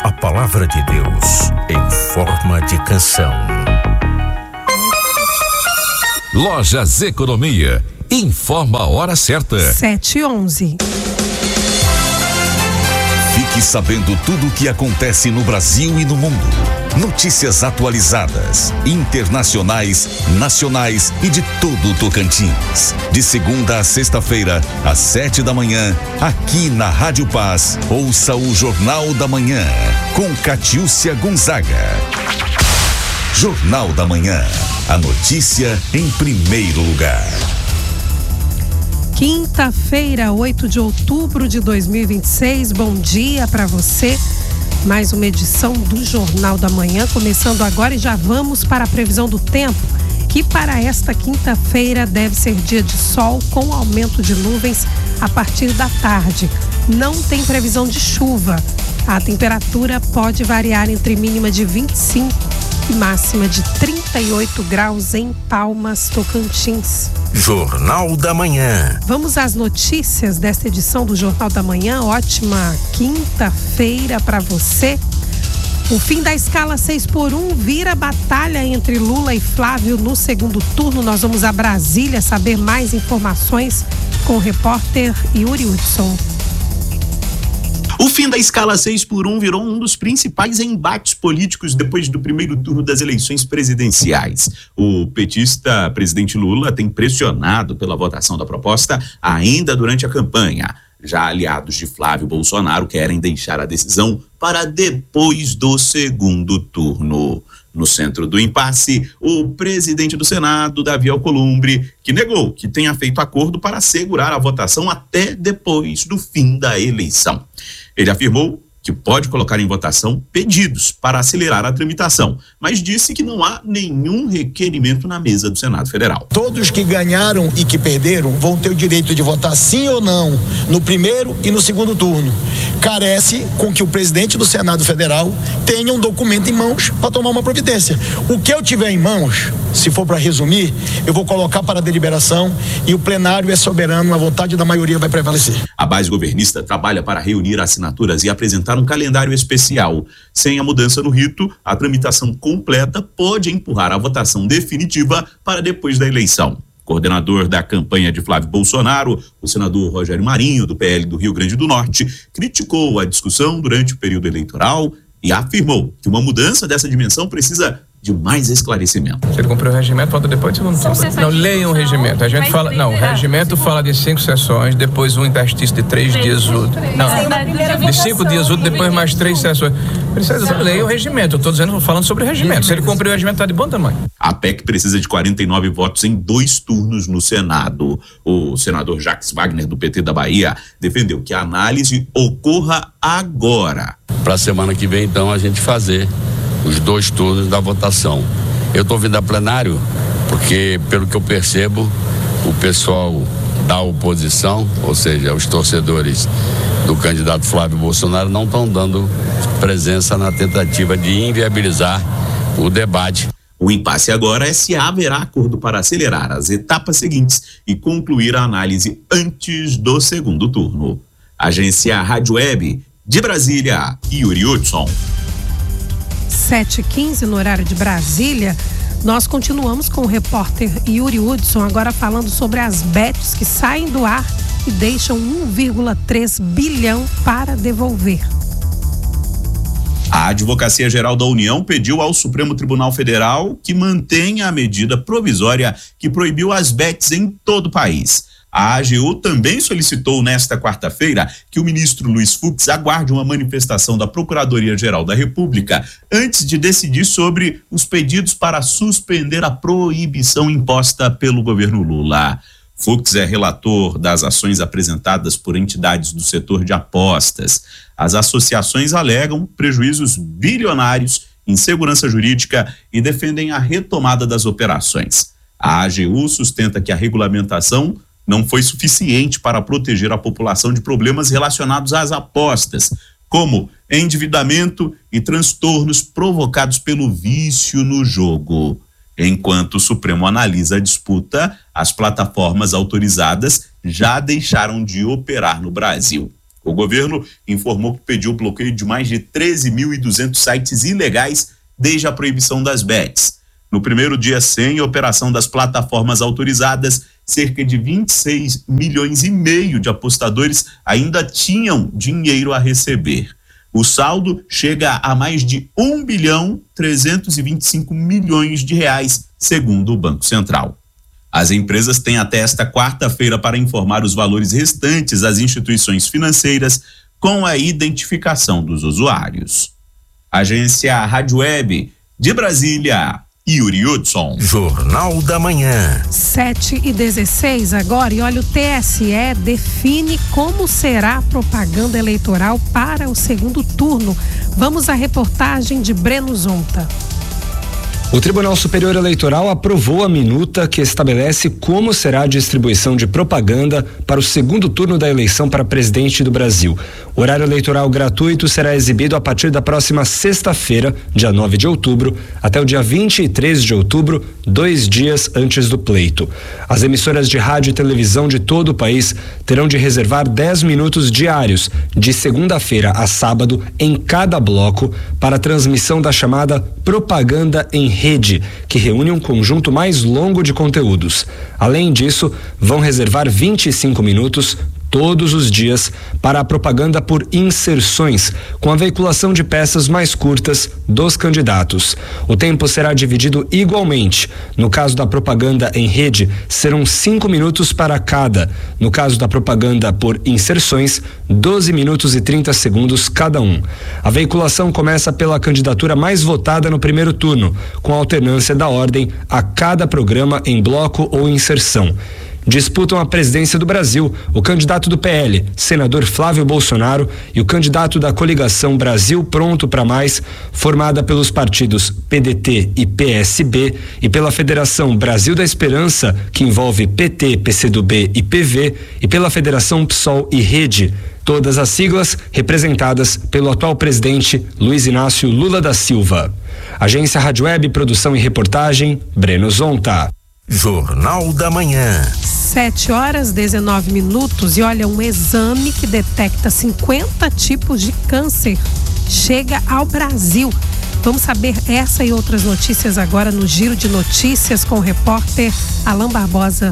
A palavra de Deus em forma de canção. Lojas Economia informa a hora certa. 7h11. Fique sabendo tudo o que acontece no Brasil e no mundo. Notícias atualizadas, internacionais, nacionais e de todo o Tocantins. De segunda a sexta-feira, às 7h, aqui na Rádio Paz, ouça o Jornal da Manhã, com Catiúcia Gonzaga. Jornal da Manhã, a notícia em primeiro lugar. Quinta-feira, 8 de outubro de 2026, bom dia para você. Mais uma edição do Jornal da Manhã, começando agora, e já vamos para a previsão do tempo, que para esta quinta-feira deve ser dia de sol com aumento de nuvens a partir da tarde. Não tem previsão de chuva. A temperatura pode variar entre mínima de 25 e máxima de 38 graus em Palmas, Tocantins. Jornal da Manhã. Vamos às notícias desta edição do Jornal da Manhã. Ótima quinta-feira para você. O fim da escala 6x1 vira batalha entre Lula e Flávio no segundo turno. Nós vamos a Brasília saber mais informações com o repórter Yuri Hudson. O fim da escala 6x1 virou um dos principais embates políticos depois do primeiro turno das eleições presidenciais. O petista presidente Lula tem pressionado pela votação da proposta ainda durante a campanha. Já aliados de Flávio Bolsonaro querem deixar a decisão para depois do segundo turno. No centro do impasse, o presidente do Senado, Davi Alcolumbre, que negou que tenha feito acordo para assegurar a votação até depois do fim da eleição. Ele afirmou que pode colocar em votação pedidos para acelerar a tramitação, mas disse que não há nenhum requerimento na mesa do Senado Federal. Todos que ganharam e que perderam vão ter o direito de votar sim ou não no primeiro e no segundo turno. Carece com que o presidente do Senado Federal tenha um documento em mãos para tomar uma providência. O que eu tiver em mãos, se for para resumir, eu vou colocar para deliberação e o plenário é soberano, a vontade da maioria vai prevalecer. A base governista trabalha para reunir assinaturas e apresentar um calendário especial. Sem a mudança no rito, a tramitação completa pode empurrar a votação definitiva para depois da eleição. Coordenador da campanha de Flávio Bolsonaro, o senador Rogério Marinho, do PL do Rio Grande do Norte, criticou a discussão durante o período eleitoral e afirmou que uma mudança dessa dimensão precisa de mais esclarecimento. Se ele cumpriu o regimento, volta depois do segundo turno. Não, leiam o regimento. A gente fala, não, o regimento fala de 5 sessões, depois um interstício de 3 dias úteis. Não, de 5 dias úteis, depois mais 3 sessões. Precisa ler o regimento. Eu estou falando sobre o regimento. Se ele cumpriu o regimento, está de bom tamanho. A PEC precisa de 49 votos em 2 turnos no Senado. O senador Jacques Wagner, do PT da Bahia, defendeu que a análise ocorra agora. Para a semana que vem, então, a gente fazer os 2 turnos da votação. Eu estou vindo a plenário porque, pelo que eu percebo, o pessoal da oposição, ou seja, os torcedores do candidato Flávio Bolsonaro, não estão dando presença na tentativa de inviabilizar o debate. O impasse agora é se haverá acordo para acelerar as etapas seguintes e concluir a análise antes do segundo turno. Agência Rádio Web de Brasília, Yuri Hudson. 7h15 no horário de Brasília. Nós continuamos com o repórter Yuri Hudson, agora falando sobre as bets que saem do ar e deixam 1,3 bilhão para devolver. A Advocacia Geral da União pediu ao Supremo Tribunal Federal que mantenha a medida provisória que proibiu as bets em todo o país. A AGU também solicitou nesta quarta-feira que o ministro Luiz Fux aguarde uma manifestação da Procuradoria-Geral da República antes de decidir sobre os pedidos para suspender a proibição imposta pelo governo Lula. Fux é relator das ações apresentadas por entidades do setor de apostas. As associações alegam prejuízos bilionários, insegurança jurídica e defendem a retomada das operações. A AGU sustenta que a regulamentação não foi suficiente para proteger a população de problemas relacionados às apostas, como endividamento e transtornos provocados pelo vício no jogo. Enquanto o Supremo analisa a disputa, as plataformas autorizadas já deixaram de operar no Brasil. O governo informou que pediu o bloqueio de mais de 13.200 sites ilegais desde a proibição das bets. No primeiro dia sem operação das plataformas autorizadas, cerca de 26 milhões e meio de apostadores ainda tinham dinheiro a receber. O saldo chega a mais de 1.325 bilhões de reais, segundo o Banco Central. As empresas têm até esta quarta-feira para informar os valores restantes às instituições financeiras com a identificação dos usuários. Agência Rádio Web de Brasília, Yuri Hudson. Jornal da Manhã. 7h16 agora, e olha, o TSE define como será a propaganda eleitoral para o segundo turno. Vamos à reportagem de Breno Zonta. O Tribunal Superior Eleitoral aprovou a minuta que estabelece como será a distribuição de propaganda para o segundo turno da eleição para presidente do Brasil. O horário eleitoral gratuito será exibido a partir da próxima sexta-feira, dia 9 de outubro, até o dia 23 de outubro, 2 dias antes do pleito. As emissoras de rádio e televisão de todo o país terão de reservar 10 minutos diários, de segunda-feira a sábado, em cada bloco, para a transmissão da chamada propaganda em rede, que reúne um conjunto mais longo de conteúdos. Além disso, vão reservar 25 minutos todos os dias para a propaganda por inserções, com a veiculação de peças mais curtas dos candidatos. O tempo será dividido igualmente. No caso da propaganda em rede, serão 5 minutos para cada. No caso da propaganda por inserções, 12 minutos e 30 segundos cada um. A veiculação começa pela candidatura mais votada no primeiro turno, com alternância da ordem a cada programa em bloco ou inserção. Disputam a presidência do Brasil o candidato do PL, senador Flávio Bolsonaro, e o candidato da coligação Brasil Pronto pra Mais, formada pelos partidos PDT e PSB, e pela Federação Brasil da Esperança, que envolve PT, PCdoB e PV, e pela Federação PSOL e Rede. Todas as siglas representadas pelo atual presidente Luiz Inácio Lula da Silva. Agência Rádio Web, produção e reportagem, Breno Zonta. Jornal da Manhã. 7h19, e olha, um exame que detecta 50 tipos de câncer chega ao Brasil. Vamos saber essa e outras notícias agora no Giro de Notícias com o repórter Alan Barbosa.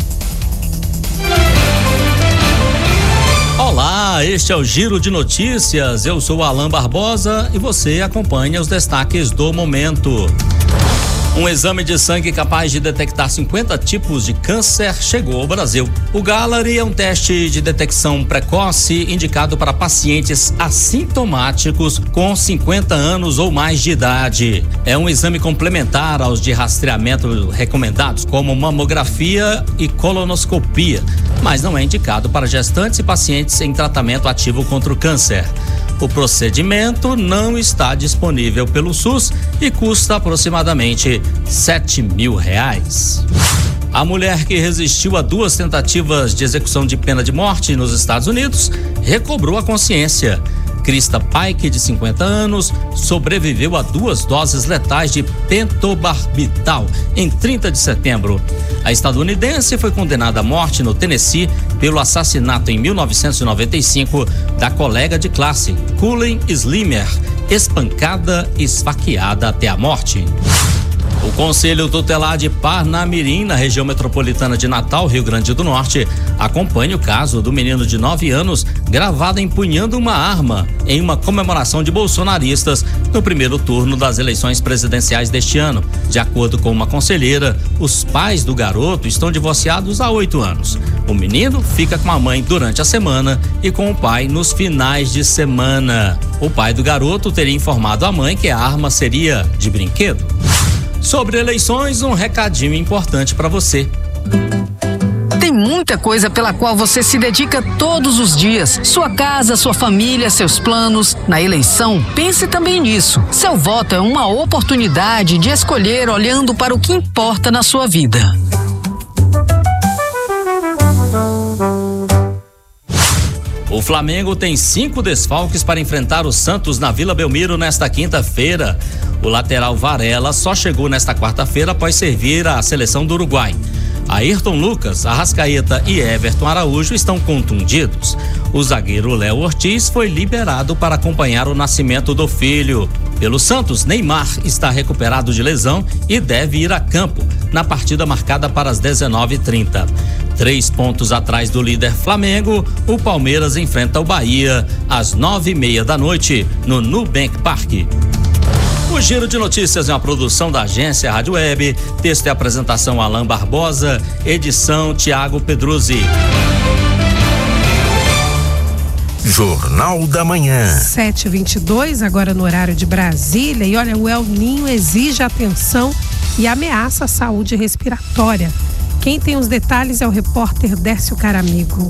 Olá, este é o Giro de Notícias. Eu sou Alan Barbosa e você acompanha os destaques do momento. Um exame de sangue capaz de detectar 50 tipos de câncer chegou ao Brasil. O Galleri é um teste de detecção precoce indicado para pacientes assintomáticos com 50 anos ou mais de idade. É um exame complementar aos de rastreamento recomendados, como mamografia e colonoscopia, mas não é indicado para gestantes e pacientes em tratamento ativo contra o câncer. O procedimento não está disponível pelo SUS e custa aproximadamente R$7.000. A mulher que resistiu a 2 tentativas de execução de pena de morte nos Estados Unidos recobrou a consciência. Krista Pike, de 50 anos, sobreviveu a 2 doses letais de pentobarbital em 30 de setembro. A estadunidense foi condenada à morte no Tennessee pelo assassinato em 1995 da colega de classe, Cullen Slimer, espancada e esfaqueada até a morte. O Conselho Tutelar de Parnamirim, na região metropolitana de Natal, Rio Grande do Norte, acompanha o caso do menino de 9 anos gravado empunhando uma arma em uma comemoração de bolsonaristas no primeiro turno das eleições presidenciais deste ano. De acordo com uma conselheira, os pais do garoto estão divorciados há 8 anos. O menino fica com a mãe durante a semana e com o pai nos finais de semana. O pai do garoto teria informado a mãe que a arma seria de brinquedo. Sobre eleições, um recadinho importante para você. Tem muita coisa pela qual você se dedica todos os dias. Sua casa, sua família, seus planos. Na eleição, pense também nisso. Seu voto é uma oportunidade de escolher olhando para o que importa na sua vida. O Flamengo tem 5 desfalques para enfrentar o Santos na Vila Belmiro nesta quinta-feira. O lateral Varela só chegou nesta quarta-feira após servir a seleção do Uruguai. Ayrton Lucas, Arrascaeta e Everton Araújo estão contundidos. O zagueiro Léo Ortiz foi liberado para acompanhar o nascimento do filho. Pelo Santos, Neymar está recuperado de lesão e deve ir a campo na partida marcada para as 19h30. 3 pontos atrás do líder Flamengo, o Palmeiras enfrenta o Bahia às 9h30 da noite no Nubank Park. O Giro de Notícias é uma produção da agência Rádio Web. Texto e apresentação Alain Barbosa, edição Tiago Pedruzzi. Jornal da Manhã. 7h22, agora no horário de Brasília. E olha, o El Ninho exige atenção e ameaça a saúde respiratória. Quem tem os detalhes é o repórter Décio Caramigo.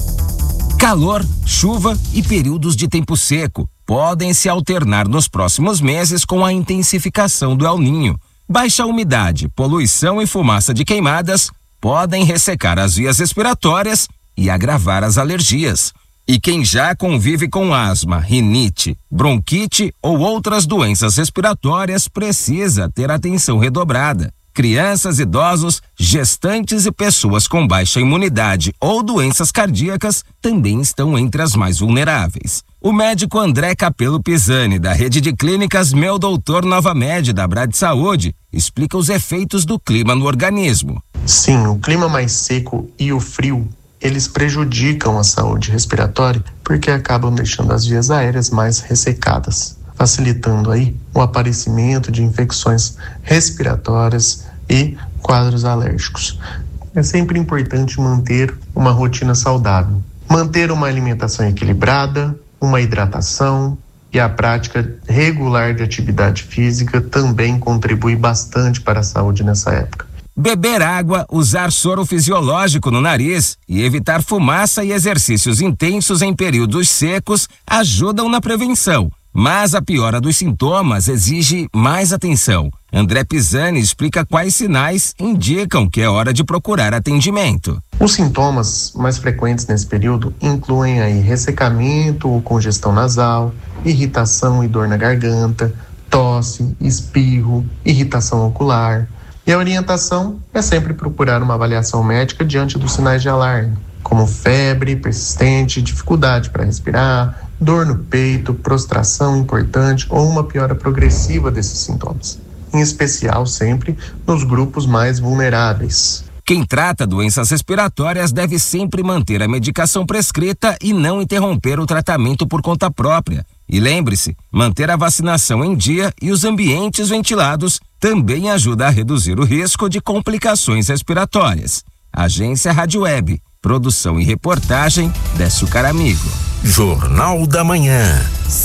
Calor, chuva e períodos de tempo seco podem se alternar nos próximos meses com a intensificação do El Ninho. Baixa umidade, poluição e fumaça de queimadas podem ressecar as vias respiratórias e agravar as alergias. E quem já convive com asma, rinite, bronquite ou outras doenças respiratórias precisa ter atenção redobrada. Crianças, idosos, gestantes e pessoas com baixa imunidade ou doenças cardíacas também estão entre as mais vulneráveis. O médico André Capello Pisani, da rede de clínicas Meu Doutor Nova Med, da Brad Saúde, explica os efeitos do clima no organismo. Sim, o clima mais seco e o frio, eles prejudicam a saúde respiratória porque acabam deixando as vias aéreas mais ressecadas, facilitando aí o aparecimento de infecções respiratórias e quadros alérgicos. É sempre importante manter uma rotina saudável, manter uma alimentação equilibrada, uma hidratação e a prática regular de atividade física também contribui bastante para a saúde nessa época. Beber água, usar soro fisiológico no nariz e evitar fumaça e exercícios intensos em períodos secos ajudam na prevenção. Mas a piora dos sintomas exige mais atenção. André Pisani explica quais sinais indicam que é hora de procurar atendimento. Os sintomas mais frequentes nesse período incluem aí ressecamento ou congestão nasal, irritação e dor na garganta, tosse, espirro, irritação ocular. E a orientação é sempre procurar uma avaliação médica diante dos sinais de alarme, como febre persistente, dificuldade para respirar, dor no peito, prostração importante ou uma piora progressiva desses sintomas. Em especial sempre nos grupos mais vulneráveis. Quem trata doenças respiratórias deve sempre manter a medicação prescrita e não interromper o tratamento por conta própria. E lembre-se, manter a vacinação em dia e os ambientes ventilados também ajuda a reduzir o risco de complicações respiratórias. Agência Rádio Web, produção e reportagem Décio Caramigo. Jornal da Manhã.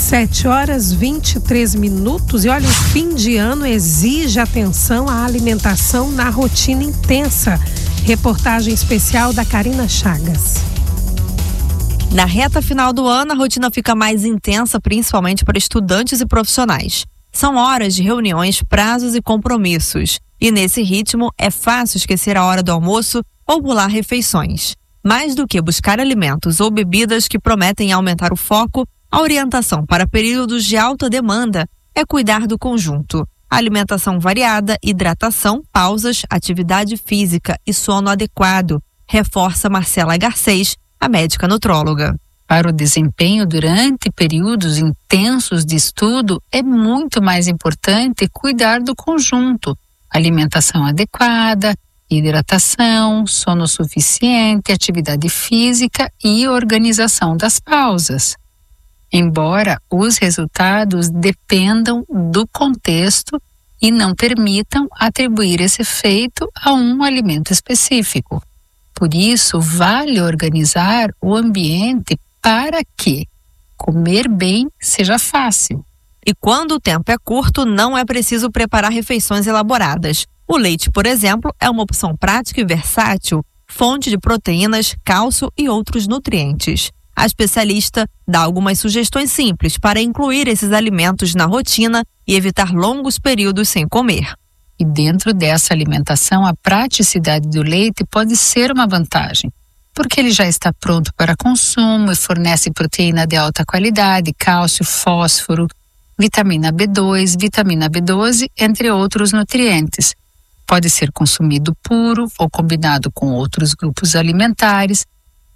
7h23. E olha, o fim de ano exige atenção à alimentação na rotina intensa. Reportagem especial da Karina Chagas. Na reta final do ano, a rotina fica mais intensa, principalmente para estudantes e profissionais. São horas de reuniões, prazos e compromissos. E nesse ritmo, é fácil esquecer a hora do almoço ou pular refeições. Mais do que buscar alimentos ou bebidas que prometem aumentar o foco, a orientação para períodos de alta demanda é cuidar do conjunto. Alimentação variada, hidratação, pausas, atividade física e sono adequado, reforça Marcela Garcês, a médica nutróloga. Para o desempenho durante períodos intensos de estudo, é muito mais importante cuidar do conjunto. Alimentação adequada, hidratação, sono suficiente, atividade física e organização das pausas. Embora os resultados dependam do contexto e não permitam atribuir esse efeito a um alimento específico. Por isso, vale organizar o ambiente para que comer bem seja fácil. E quando o tempo é curto, não é preciso preparar refeições elaboradas. O leite, por exemplo, é uma opção prática e versátil, fonte de proteínas, cálcio e outros nutrientes. A especialista dá algumas sugestões simples para incluir esses alimentos na rotina e evitar longos períodos sem comer. E dentro dessa alimentação, a praticidade do leite pode ser uma vantagem, porque ele já está pronto para consumo e fornece proteína de alta qualidade, cálcio, fósforo, vitamina B2, vitamina B12, entre outros nutrientes. Pode ser consumido puro ou combinado com outros grupos alimentares,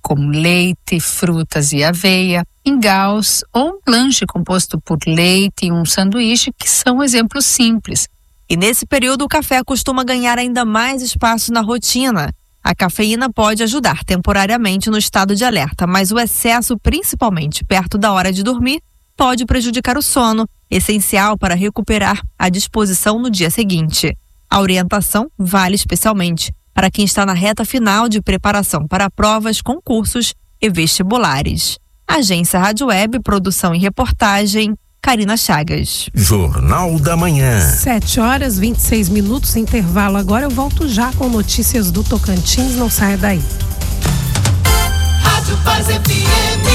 como leite, frutas e aveia, mingaus ou um lanche composto por leite e um sanduíche, que são exemplos simples. E nesse período o café costuma ganhar ainda mais espaço na rotina. A cafeína pode ajudar temporariamente no estado de alerta, mas o excesso, principalmente perto da hora de dormir, pode prejudicar o sono, essencial para recuperar a disposição no dia seguinte. A orientação vale especialmente para quem está na reta final de preparação para provas, concursos e vestibulares. Agência Rádio Web, produção e reportagem, Karina Chagas. Jornal da Manhã. 7h26, intervalo. Agora eu volto já com notícias do Tocantins, não saia daí. Rádio Paz FM.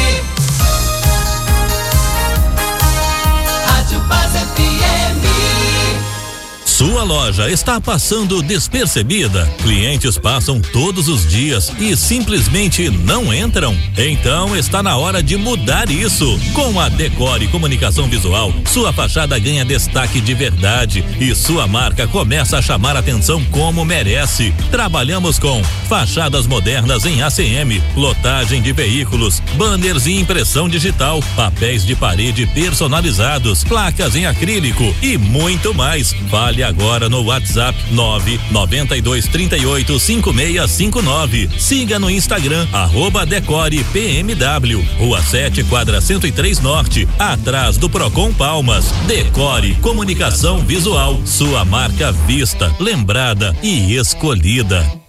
Rádio Paz FM. Sua loja está passando despercebida? Clientes passam todos os dias e simplesmente não entram? Então está na hora de mudar isso. Com a Decore Comunicação Visual, sua fachada ganha destaque de verdade e sua marca começa a chamar atenção como merece. Trabalhamos com fachadas modernas em ACM, lotagem de veículos, banners e impressão digital, papéis de parede personalizados, placas em acrílico e muito mais. Fale agora no WhatsApp 992385659. Siga no Instagram @DecorePMW, Rua 7, quadra 103 Norte, atrás do Procon Palmas. Decore Comunicação Visual, sua marca vista, lembrada e escolhida.